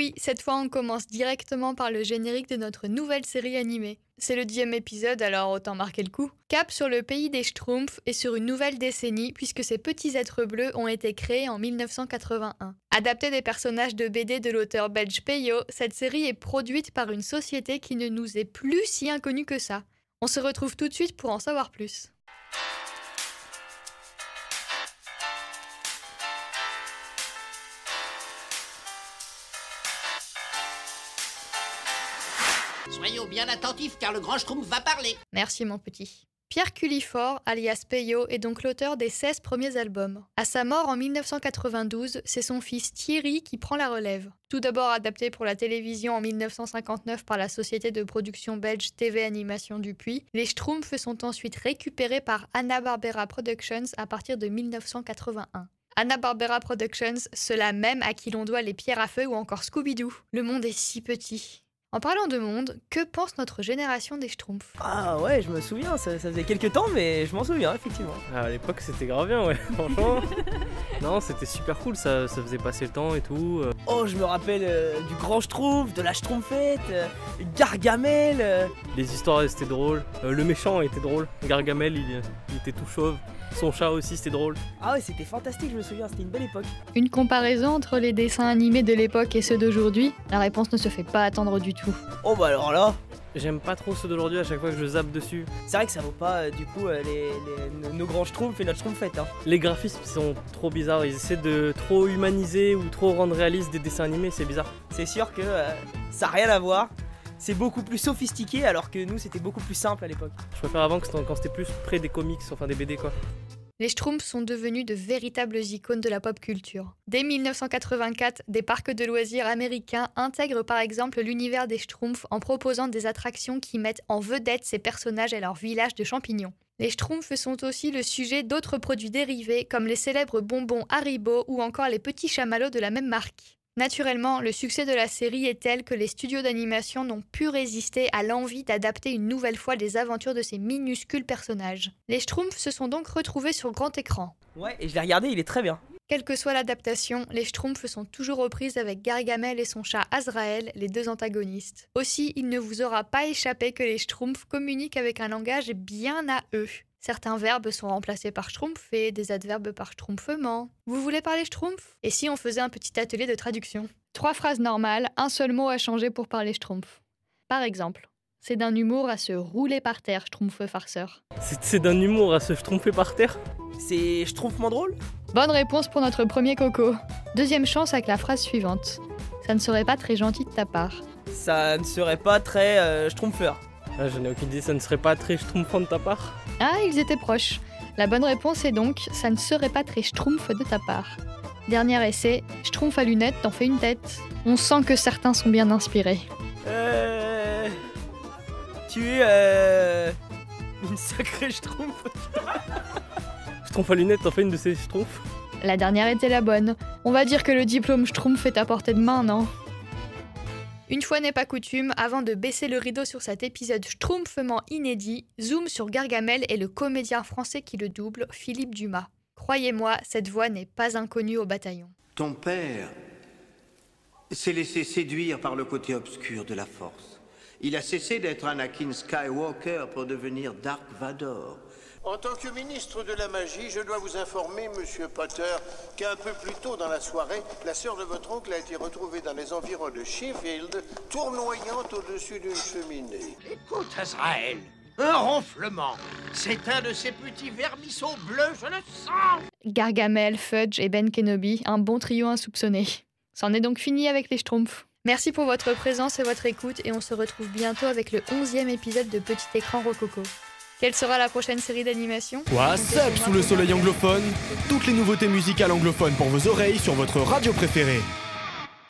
oui, cette fois on commence directement par le générique de notre nouvelle série animée. C'est le 10e épisode, alors autant marquer le coup. Cap sur le pays des Schtroumpfs et sur une nouvelle décennie, puisque ces petits êtres bleus ont été créés en 1981. Adaptée des personnages de BD de l'auteur belge Peyo, cette série est produite par une société qui ne nous est plus si inconnue que ça. On se retrouve tout de suite pour en savoir plus. Soyons bien attentifs car le grand Schtroumpf va parler. Merci mon petit. Pierre Cullifort, alias Peyo, est donc l'auteur des 16 premiers albums. À sa mort en 1992, c'est son fils Thierry qui prend la relève. Tout d'abord adapté pour la télévision en 1959 par la société de production belge TV Animation Dupuis, les Schtroumpfs sont ensuite récupérés par Hanna-Barbera Productions à partir de 1981. Hanna-Barbera Productions, ceux-là même à qui l'on doit les Pierres à feu ou encore Scooby-Doo. Le monde est si petit. En parlant de monde, que pense notre génération des Schtroumpfs ? Ah ouais, je me souviens, ça faisait quelques temps, mais je m'en souviens, effectivement. À l'époque, c'était grave bien, ouais, franchement. Non, c'était super cool, ça faisait passer le temps et tout. Oh, je me rappelle du grand Schtroumpf, de la Schtroumpfette, Gargamel. Les histoires, c'était drôle. Le méchant était drôle. Gargamel, il était tout chauve. Son chat aussi, c'était drôle. Ah ouais, c'était fantastique, je me souviens, c'était une belle époque. Une comparaison entre les dessins animés de l'époque et ceux d'aujourd'hui ? La réponse ne se fait pas attendre du tout. Oh bah alors là, J'aime pas trop ceux d'aujourd'hui à chaque fois que je zappe dessus. c'est vrai que ça vaut pas du coup nos grands Schtroumpfs et notre Schtroumpfette. Hein. Les graphismes sont trop bizarres, ils essaient de trop humaniser ou trop rendre réaliste des dessins animés, c'est bizarre. C'est sûr que ça n'a rien à voir. C'est beaucoup plus sophistiqué alors que nous c'était beaucoup plus simple à l'époque. Je préfère avant quand c'était plus près des comics, enfin des BD quoi. Les Schtroumpfs sont devenus de véritables icônes de la pop culture. Dès 1984, des parcs de loisirs américains intègrent par exemple l'univers des Schtroumpfs en proposant des attractions qui mettent en vedette ces personnages et leur village de champignons. Les Schtroumpfs sont aussi le sujet d'autres produits dérivés comme les célèbres bonbons Haribo ou encore les petits chamallows de la même marque. Naturellement, le succès de la série est tel que les studios d'animation n'ont pu résister à l'envie d'adapter une nouvelle fois les aventures de ces minuscules personnages. Les Schtroumpfs se sont donc retrouvés sur grand écran. Ouais, et je l'ai regardé, il est très bien. Quelle que soit l'adaptation, les Schtroumpfs sont toujours reprises avec Gargamel et son chat Azrael, les deux antagonistes. Aussi, il ne vous aura pas échappé que les Schtroumpfs communiquent avec un langage bien à eux. Certains verbes sont remplacés par schtroumpfer, des adverbes par schtroumpfement. Vous voulez parler schtroumpf ? Et si on faisait un petit atelier de traduction ? 3 phrases normales, un seul mot à changer pour parler schtroumpf. Par exemple, c'est d'un humour à se rouler par terre, schtroumpfeux farceur. C'est d'un humour à se tromper par terre. C'est Schtroumpfement drôle ? Bonne réponse pour notre premier coco. Deuxième chance avec la phrase suivante. Ça ne serait pas très gentil de ta part. Ça ne serait pas très Schtroumpfeur. Ah, je n'ai aucune idée, ça ne serait pas très schtroumpfant de ta part. Ah, ils étaient proches. La bonne réponse est donc « ça ne serait pas très schtroumpf de ta part ». Dernier essai, schtroumpf à lunettes, t'en fais une tête. On sent que certains sont bien inspirés. Tu es une sacrée Schtroumpf. Schtroumpf à lunettes, t'en fais une de ces schtroumpfs. La dernière était la bonne. On va dire que le diplôme schtroumpf est à portée de main, non ? Une fois n'est pas coutume, avant de baisser le rideau sur cet épisode schtroumpfement inédit, zoom sur Gargamel et le comédien français qui le double, Philippe Dumas. Croyez-moi, cette voix n'est pas inconnue au bataillon. Ton père s'est laissé séduire par le côté obscur de la force. Il a cessé d'être Anakin Skywalker pour devenir Dark Vador. En tant que ministre de la magie, je dois vous informer, monsieur Potter, qu'un peu plus tôt dans la soirée, la sœur de votre oncle a été retrouvée dans les environs de Sheffield, tournoyant au-dessus d'une cheminée. Écoute, Azrael, un ronflement. C'est un de ces petits vermisseaux bleus, je le sens. Gargamel, Fudge et Ben Kenobi, un bon trio insoupçonné. C'en est donc fini avec les Schtroumpfs. Merci pour votre présence et votre écoute et on se retrouve bientôt avec le 11e épisode de Petit Écran Rococo. Quelle sera la prochaine série d'animation ? What's up sous le soleil anglophone ? Toutes les nouveautés musicales anglophones pour vos oreilles sur votre radio préférée.